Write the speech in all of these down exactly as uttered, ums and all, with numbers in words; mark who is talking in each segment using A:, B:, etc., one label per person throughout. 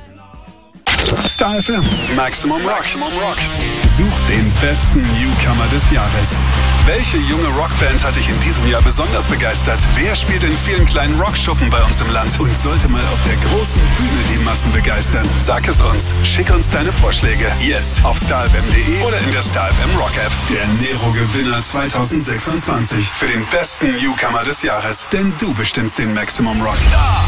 A: Star F M, Maximum Rock. Such den besten Newcomer des Jahres. Welche junge Rockband hat dich in diesem Jahr besonders begeistert? Wer spielt in vielen kleinen Rockschuppen bei uns im Land und sollte mal auf der großen Bühne die Massen begeistern? Sag es uns. Schick uns deine Vorschläge. Jetzt auf star f m punkt d e oder in der Star F M Rock App. Der Nero-Gewinner zwanzig sechsundzwanzig für den besten Newcomer des Jahres. Denn du bestimmst den Maximum Rock. Star.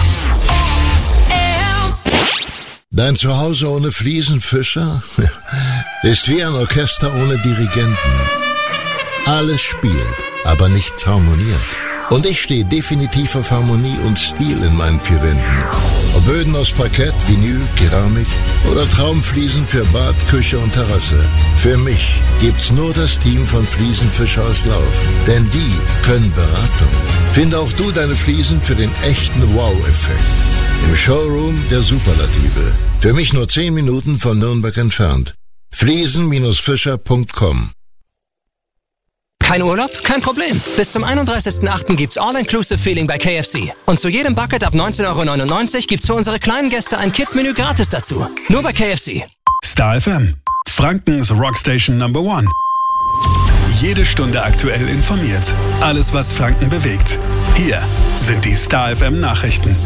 B: Dein Zuhause ohne Fliesenfischer ist wie ein Orchester ohne Dirigenten. Alles spielt, aber nichts harmoniert. Und ich stehe definitiv auf Harmonie und Stil in meinen vier Wänden. Ob Böden aus Parkett, Vinyl, Keramik oder Traumfliesen für Bad, Küche und Terrasse. Für mich gibt's nur das Team von Fliesenfischer aus Lauf. Denn die können Beratung. Finde auch du deine Fliesen für den echten Wow-Effekt. Im Showroom der Superlative. Für mich nur zehn Minuten von Nürnberg entfernt. fliesen Fischer punkt com.
C: Kein Urlaub? Kein Problem. Bis zum einunddreißigsten achten gibt's All-Inclusive-Feeling bei K F C. Und zu jedem Bucket ab neunzehn Euro neunundneunzig gibt's für unsere kleinen Gäste ein Kids-Menü gratis dazu. Nur bei K F C.
A: Star F M, Frankens Rockstation Number One. Jede Stunde aktuell informiert. Alles, was Franken bewegt. Hier sind die Star F M Nachrichten.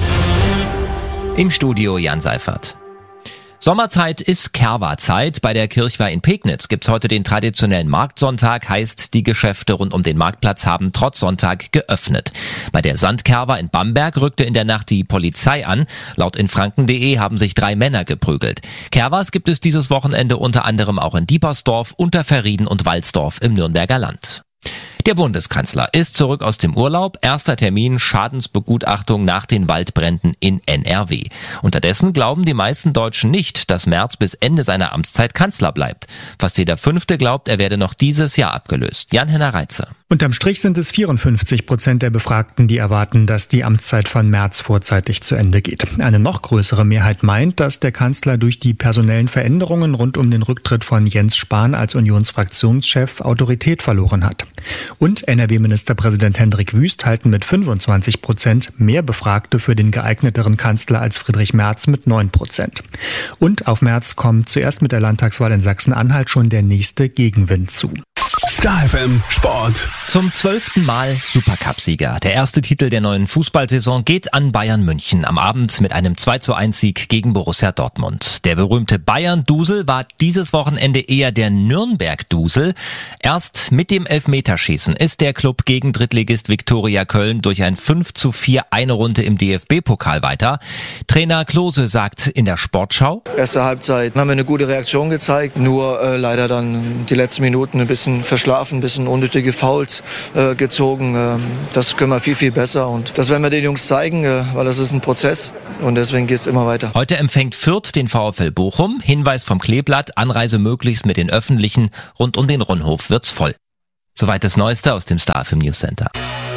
D: Im Studio Jan Seifert. Sommerzeit ist Kerwa-Zeit. Bei der Kirchweih in Pegnitz gibt's heute den traditionellen Marktsonntag, heißt, die Geschäfte rund um den Marktplatz haben trotz Sonntag geöffnet. Bei der Sandkerwa in Bamberg rückte in der Nacht die Polizei an. Laut infranken punkt de haben sich drei Männer geprügelt. Kerwas gibt es dieses Wochenende unter anderem auch in Diepersdorf, Unterverrieden und Walsdorf im Nürnberger Land. Der Bundeskanzler ist zurück aus dem Urlaub. Erster Termin, Schadensbegutachtung nach den Waldbränden in N R W. Unterdessen glauben die meisten Deutschen nicht, dass Merz bis Ende seiner Amtszeit Kanzler bleibt. Fast jeder Fünfte glaubt, er werde noch dieses Jahr abgelöst. Jan-Henner Reitze.
E: Unterm Strich sind es vierundfünfzig Prozent der Befragten, die erwarten, dass die Amtszeit von Merz vorzeitig zu Ende geht. Eine noch größere Mehrheit meint, dass der Kanzler durch die personellen Veränderungen rund um den Rücktritt von Jens Spahn als Unionsfraktionschef Autorität verloren hat. Und N R W-Ministerpräsident Hendrik Wüst halten mit fünfundzwanzig Prozent mehr Befragte für den geeigneteren Kanzler als Friedrich Merz mit neun Prozent. Und auf Merz kommt zuerst mit der Landtagswahl in Sachsen-Anhalt schon der nächste Gegenwind zu.
A: Star F M Sport.
D: Zum zwölften Mal Supercup-Sieger. Der erste Titel der neuen Fußballsaison geht an Bayern München am Abend mit einem zwei zu eins Sieg gegen Borussia Dortmund. Der berühmte Bayern-Dusel war dieses Wochenende eher der Nürnberg-Dusel. Erst mit dem Elfmeterschießen ist der Club gegen Drittligist Viktoria Köln durch ein fünf zu vier eine Runde im D F B-Pokal weiter. Trainer Klose sagt in der Sportschau:
F: Erste Halbzeit haben wir eine gute Reaktion gezeigt, nur äh, leider dann die letzten Minuten ein bisschen verschlafen, ein bisschen unnötige Fouls äh, gezogen. Äh, das können wir viel, viel besser und das werden wir den Jungs zeigen, äh, weil das ist ein Prozess und deswegen geht es immer weiter.
D: Heute empfängt Fürth den VfL Bochum. Hinweis vom Kleeblatt, Anreise möglichst mit den Öffentlichen. Rund um den Rundhof wird's voll. Soweit das Neueste aus dem Star F M News Center.